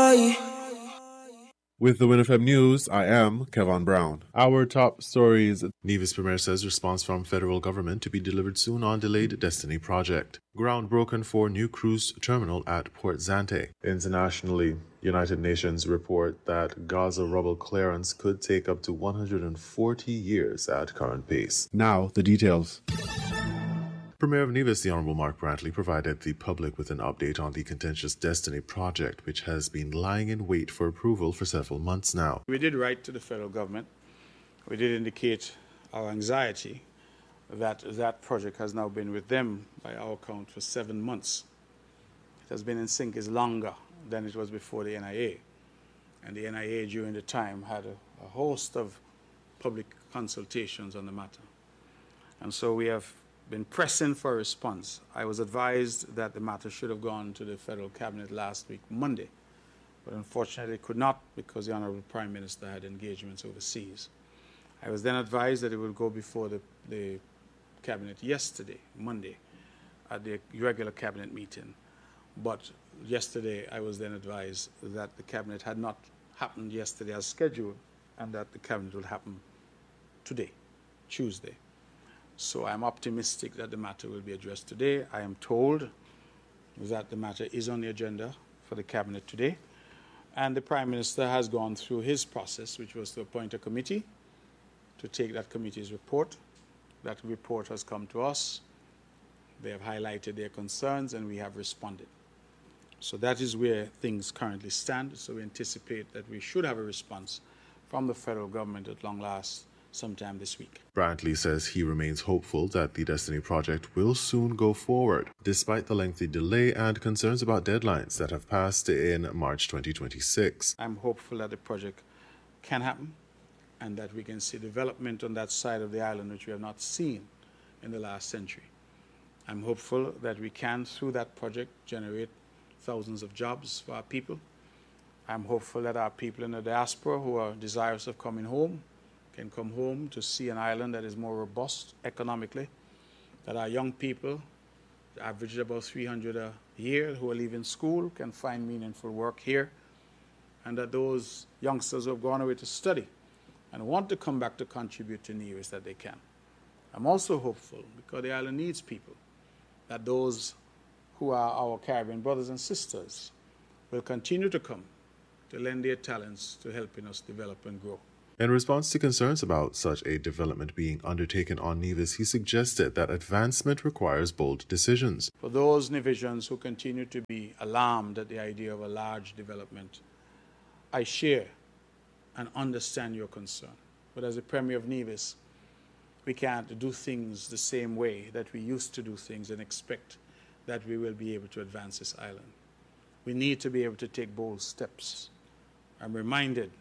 With the WinFM News, I am Kevin Brown. Our top stories. Nevis Premier says response from federal government to be delivered soon on delayed Destiny project. Ground broken for new cruise terminal at Port Zante. Internationally, United Nations report that Gaza rubble clearance could take up to 140 years at current pace. Now, the details. Premier of Nevis, the Honourable Mark Brantley, provided the public with an update on the contentious Destiny project, which has been lying in wait for approval for several months now. We did write to the federal government. We did indicate our anxiety that that project has now been with them, by our count, for 7 months. It has been in sync is longer than it was before the NIA. And the NIA during the time had a host of public consultations on the matter. And so we have been pressing for a response. I was advised that the matter should have gone to the federal cabinet last week, Monday, but unfortunately it could not because the Honourable Prime Minister had engagements overseas. I was then advised that it would go before the cabinet yesterday, Monday, at the regular cabinet meeting. But yesterday I was then advised that the cabinet had not happened yesterday as scheduled and that the cabinet will happen today, Tuesday. So I'm optimistic that the matter will be addressed today. I am told that the matter is on the agenda for the cabinet today. And the Prime Minister has gone through his process, which was to appoint a committee to take that committee's report. That report has come to us. They have highlighted their concerns and we have responded. So that is where things currently stand. So we anticipate that we should have a response from the federal government at long last sometime this week. Brantley says he remains hopeful that the Destiny project will soon go forward, despite the lengthy delay and concerns about deadlines that have passed in March 2026. I'm hopeful that the project can happen and that we can see development on that side of the island which we have not seen in the last century. I'm hopeful that we can, through that project, generate thousands of jobs for our people. I'm hopeful that our people in the diaspora who are desirous of coming home can come home to see an island that is more robust economically, that our young people, averaged about 300 a year, who are leaving school, can find meaningful work here, and that those youngsters who have gone away to study and want to come back to contribute to Nevis, that they can. I'm also hopeful, because the island needs people, that those who are our Caribbean brothers and sisters will continue to come to lend their talents to helping us develop and grow. In response to concerns about such a development being undertaken on Nevis, he suggested that advancement requires bold decisions. For those Nevisians who continue to be alarmed at the idea of a large development, I share and understand your concern. But as a Premier of Nevis, we can't do things the same way that we used to do things and expect that we will be able to advance this island. We need to be able to take bold steps. I'm reminded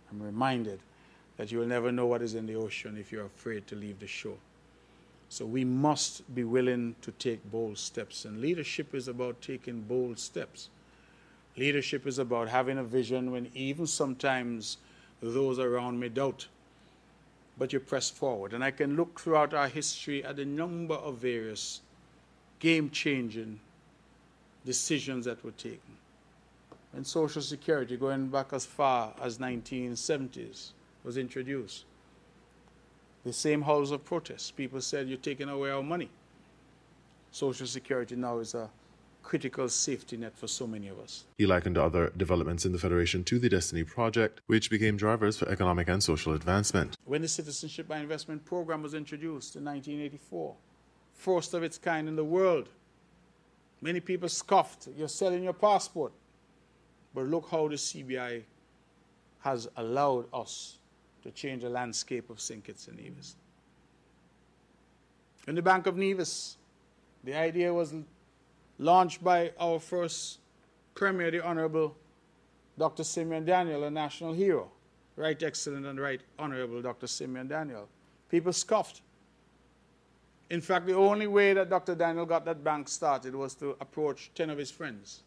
that you will never know what is in the ocean if you're afraid to leave the shore. So we must be willing to take bold steps. And leadership is about taking bold steps. Leadership is about having a vision when even sometimes those around me doubt. But you press forward. And I can look throughout our history at the number of various game-changing decisions that were taken. And Social Security, going back as far as 1970s, was introduced. The same house of protest. People said, you're taking away our money. Social Security now is a critical safety net for so many of us. He likened other developments in the Federation to the Destiny project, which became drivers for economic and social advancement. When the Citizenship by Investment program was introduced in 1984, first of its kind in the world, many people scoffed, you're selling your passport. But look how the CBI has allowed us to change the landscape of St. Kitts and Nevis. In the Bank of Nevis, the idea was launched by our first Premier, the Honourable Dr. Simeon Daniel, a national hero. Right Excellent and Right Honourable Dr. Simeon Daniel. People scoffed. In fact, the only way that Dr. Daniel got that bank started was to approach 10 of his friends.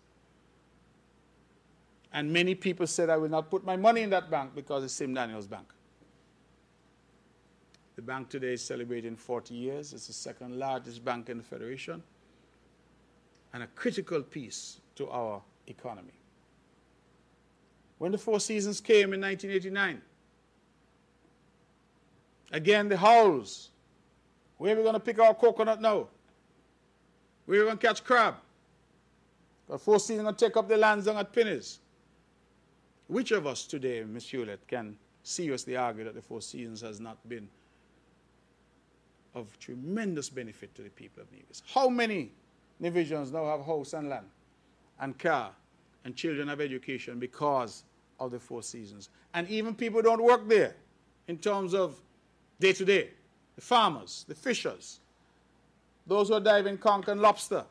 And many people said, I will not put my money in that bank because it's Sim Daniel's bank. The bank today is celebrating 40 years. It's the second largest bank in the Federation and a critical piece to our economy. when the Four Seasons came in 1989. Again, the howls. Where are we going to pick our coconut now? Where are we going to catch crab? The Four Seasons going to take up the lands down at Pinnies. Which of us today, Ms. Hewlett, can seriously argue that the Four Seasons has not been of tremendous benefit to the people of Nevis? How many Nevisians now have house and land and car and children have education because of the Four Seasons? And even people don't work there in terms of day-to-day. The farmers, the fishers, those who are diving conch and lobster,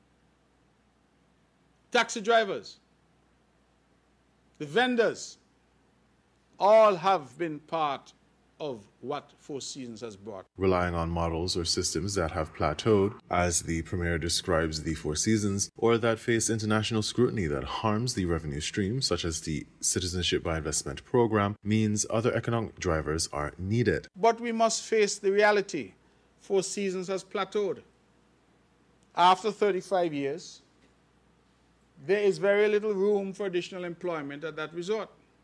taxi drivers, the vendors, all have been part of what Four Seasons has brought. Relying on models or systems that have plateaued, as the Premier describes the Four Seasons, or that face international scrutiny that harms the revenue stream, such as the Citizenship by Investment program, means other economic drivers are needed. But we must face the reality. Four Seasons has plateaued. After 35 years, there is very little room for additional employment at that resort.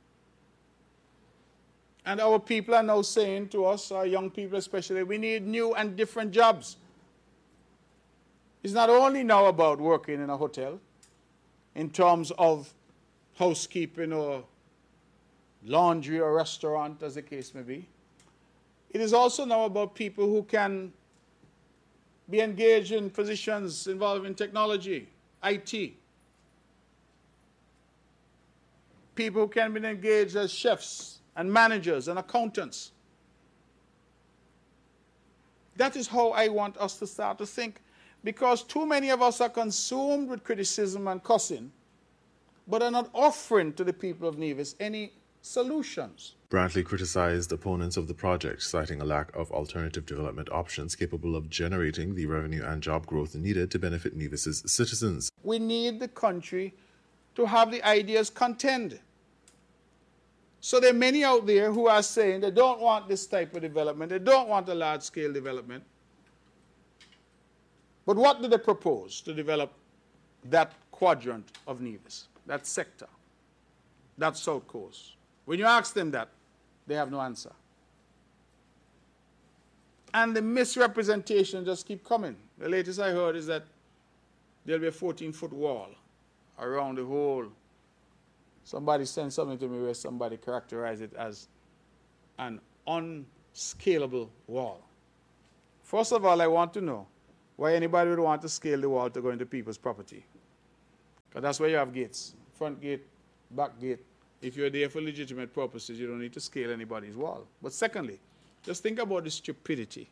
And our people are now saying to us, our young people especially, we need new and different jobs. It's not only now about working in a hotel in terms of housekeeping or laundry or restaurant, as the case may be. It is also now about people who can be engaged in positions involving technology, IT. People who can be engaged as chefs and managers and accountants. That is how I want us to start to think, because too many of us are consumed with criticism and cussing, but are not offering to the people of Nevis any solutions. Brantley criticized opponents of the project, citing a lack of alternative development options capable of generating the revenue and job growth needed to benefit Nevis's citizens. We need the country to have the ideas contend. So there are many out there who are saying they don't want this type of development, they don't want a large-scale development. But what do they propose to develop that quadrant of Nevis, that sector, that South Coast? When you ask them that, they have no answer. And the misrepresentation just keep coming. The latest I heard is that there'll be a 14-foot wall around the whole. Somebody sent something to me where somebody characterized it as an unscalable wall. First of all, I want to know why anybody would want to scale the wall to go into people's property. Because that's where you have gates. Front gate, back gate. If you're there for legitimate purposes, you don't need to scale anybody's wall. But secondly, just think about the stupidity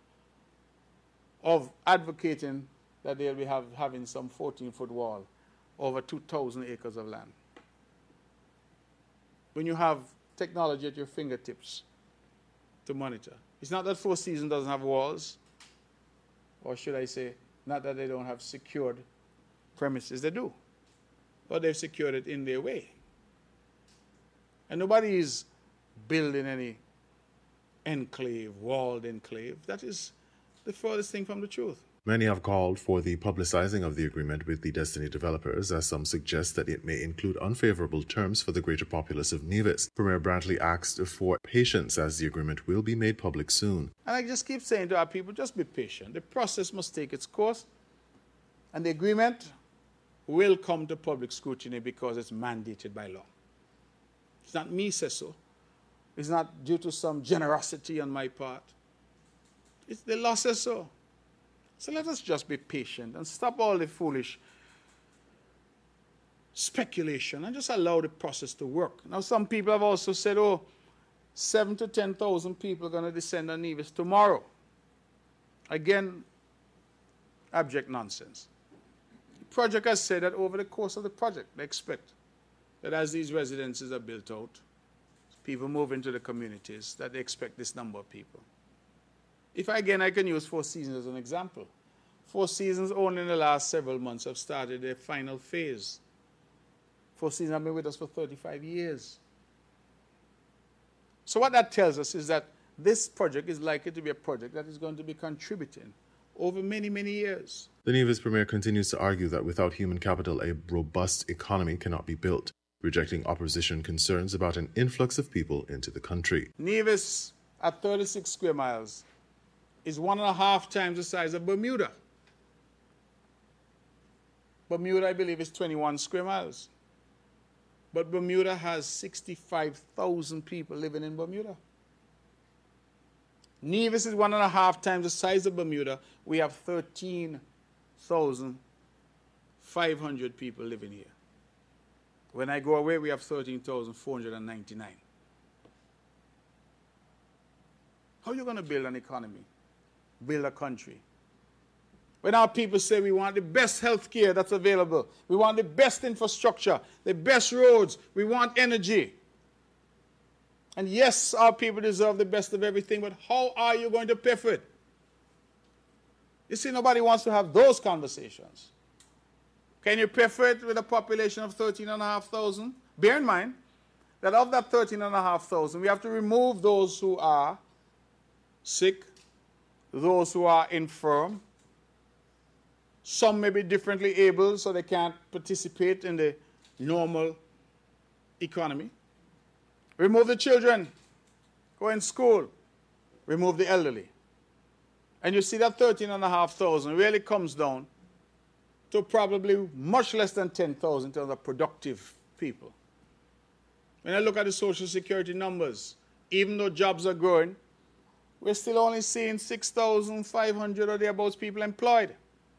of advocating that they'll be having some 14-foot wall over 2,000 acres of land, when you have technology at your fingertips to monitor. It's not that Four Seasons doesn't have walls, or should I say, not that they don't have secured premises. They do. But they've secured it in their way. And nobody is building any enclave, walled enclave. That is the furthest thing from the truth. Many have called for the publicizing of the agreement with the Destiny developers, as some suggest that it may include unfavorable terms for the greater populace of Nevis. Premier Brantley asked for patience, as the agreement will be made public soon. And I just keep saying to our people, just be patient. The process must take its course, and the agreement will come to public scrutiny because it's mandated by law. It's not me say so. It's not due to some generosity on my part. It's the law says so. So let us just be patient and stop all the foolish speculation and just allow the process to work. Now, some people have also said, 7,000 to 10,000 people are going to descend on Nevis tomorrow. Again, abject nonsense. The project has said that over the course of the project, they expect that as these residences are built out, people move into the communities, that they expect this number of people. If I can use Four Seasons as an example. Four Seasons only in the last several months have started their final phase. Four Seasons have been with us for 35 years. So what that tells us is that this project is likely to be a project that is going to be contributing over many, many years. The Nevis Premier continues to argue that without human capital, a robust economy cannot be built. rejecting opposition concerns about an influx of people into the country. Nevis, at 36 square miles, is 1.5 times the size of Bermuda. Bermuda, I believe, is 21 square miles. But Bermuda has 65,000 people living in Bermuda. Nevis is 1.5 times the size of Bermuda. We have 13,500 people living here. When I go away, we have 13,499. How are you going to build an economy, build a country? When our people say we want the best health care that's available, we want the best infrastructure, the best roads, we want energy. And yes, our people deserve the best of everything, but how are you going to pay for it? You see, nobody wants to have those conversations. Can you pay for it with a population of 13,500? Bear in mind that of that 13,500, we have to remove those who are sick, those who are infirm. Some may be differently able, so they can't participate in the normal economy. Remove the children, go in school, remove the elderly. And you see that 13,500 really comes down to probably much less than 10,000 in terms of productive people. When I look at the Social Security numbers, even though jobs are growing, we're still only seeing 6,500 or thereabouts people employed.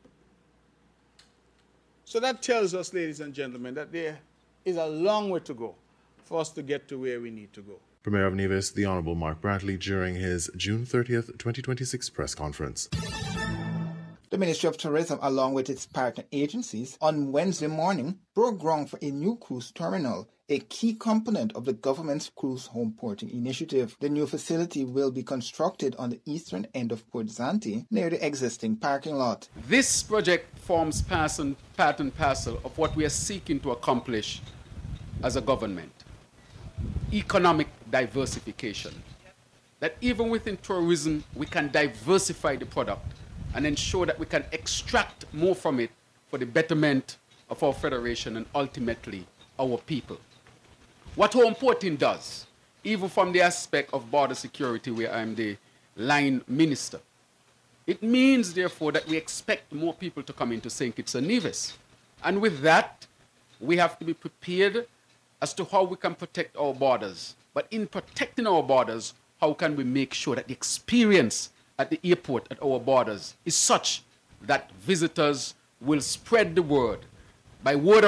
So that tells us, ladies and gentlemen, that there is a long way to go for us to get to where we need to go. Premier of Nevis, the Honourable Mark Brantley, during his June 30th, 2026 press conference. The Ministry of Tourism, along with its partner agencies, on Wednesday morning broke ground for a new cruise terminal, a key component of the government's cruise home porting initiative. The new facility will be constructed on the eastern end of Port Zante, near the existing parking lot. This project forms part and parcel of what we are seeking to accomplish as a government. Economic diversification. That even within tourism, we can diversify the product and ensure that we can extract more from it for the betterment of our federation and ultimately our people. What home porting does, even from the aspect of border security where I'm the line minister, it means therefore that we expect more people to come into St. Kitts and Nevis. And with that, we have to be prepared as to how we can protect our borders. But in protecting our borders, how can we make sure that the experience at the airport, at our borders, is such that visitors will spread the word by word of